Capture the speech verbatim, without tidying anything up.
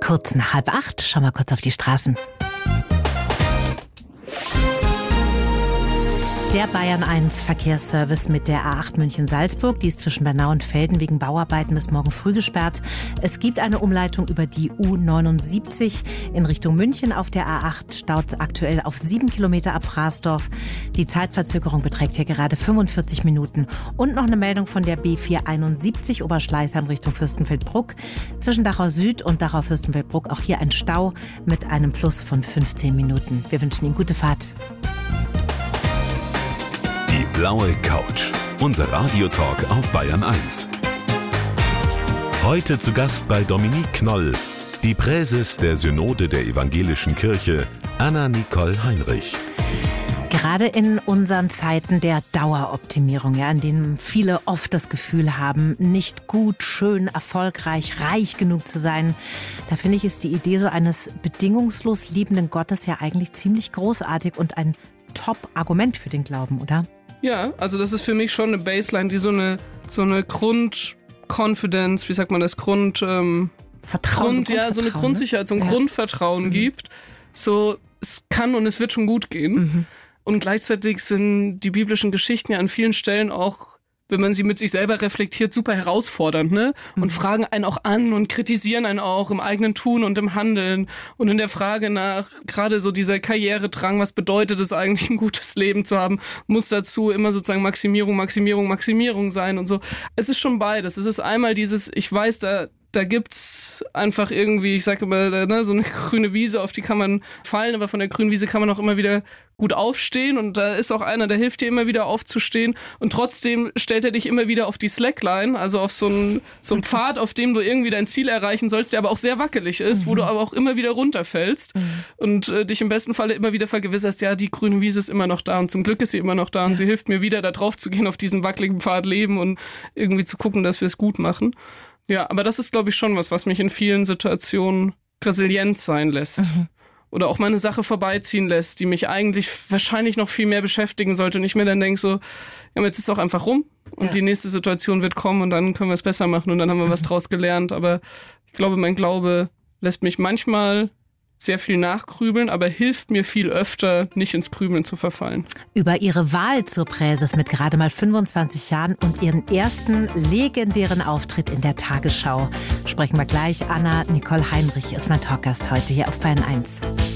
Kurz nach halb acht, schauen wir kurz auf die Straßen. Der Bayern eins Verkehrsservice mit der A acht München-Salzburg, die ist zwischen Bernau und Velden wegen Bauarbeiten bis morgen früh gesperrt. Es gibt eine Umleitung über die U neunundsiebzig in Richtung München. Auf der A acht staut es aktuell auf sieben Kilometer ab Fraßdorf. Die Zeitverzögerung beträgt hier gerade fünfundvierzig Minuten. Und noch eine Meldung von der B vierhunderteinundsiebzig Oberschleißheim Richtung Fürstenfeldbruck. Zwischen Dachau Süd und Dachau Fürstenfeldbruck auch hier ein Stau mit einem Plus von fünfzehn Minuten. Wir wünschen Ihnen gute Fahrt. Die blaue Couch. Unser Radiotalk auf Bayern eins. Heute zu Gast bei Dominique Knoll, die Präses der Synode der Evangelischen Kirche, Anna-Nicole Heinrich. Gerade in unseren Zeiten der Daueroptimierung, ja, in denen viele oft das Gefühl haben, nicht gut, schön, erfolgreich, reich genug zu sein, da finde ich, ist die Idee so eines bedingungslos liebenden Gottes ja eigentlich ziemlich großartig und ein Top-Argument für den Glauben, oder? Ja, also das ist für mich schon eine Baseline, die so eine, so eine Grund-Confidence, wie sagt man das, Grund... Ähm, Vertrauen, Grund, so ja, so eine Grundsicherheit, so ein ja. Grundvertrauen mhm. gibt. So, es kann und es wird schon gut gehen. Mhm. Und gleichzeitig sind die biblischen Geschichten ja an vielen Stellen auch, wenn man sie mit sich selber reflektiert, super herausfordernd, ne? Und mhm. fragen einen auch an und kritisieren einen auch im eigenen Tun und im Handeln und in der Frage nach gerade so dieser Karrieredrang, was bedeutet es eigentlich, ein gutes Leben zu haben, muss dazu immer sozusagen Maximierung, Maximierung, Maximierung sein und so. Es ist schon beides. Es ist einmal dieses, ich weiß, da Da gibt's einfach irgendwie, ich sage immer, ne, so eine grüne Wiese, auf die kann man fallen, aber von der grünen Wiese kann man auch immer wieder gut aufstehen und da ist auch einer, der hilft dir immer wieder aufzustehen und trotzdem stellt er dich immer wieder auf die Slackline, also auf so einen, so einen Pfad, auf dem du irgendwie dein Ziel erreichen sollst, der aber auch sehr wackelig ist, mhm. wo du aber auch immer wieder runterfällst mhm. und äh, dich im besten Falle immer wieder vergewisserst, ja, die grüne Wiese ist immer noch da und zum Glück ist sie immer noch da und ja. sie hilft mir wieder, da drauf zu gehen, auf diesen wackeligen Pfad leben und irgendwie zu gucken, dass wir es gut machen. Ja, aber das ist, glaube ich, schon was, was mich in vielen Situationen resilient sein lässt. Mhm. Oder auch mal eine Sache vorbeiziehen lässt, die mich eigentlich wahrscheinlich noch viel mehr beschäftigen sollte. Und ich mir dann denke so, ja, jetzt ist es auch einfach rum und ja. die nächste Situation wird kommen und dann können wir es besser machen und dann haben wir mhm. was draus gelernt. Aber ich glaube, mein Glaube lässt mich manchmal sehr viel nachgrübeln, aber hilft mir viel öfter, nicht ins Grübeln zu verfallen. Über ihre Wahl zur Präses mit gerade mal fünfundzwanzig Jahren und ihren ersten legendären Auftritt in der Tagesschau sprechen wir gleich. Anna-Nicole Heinrich ist mein Talkgast heute hier auf Bayern eins.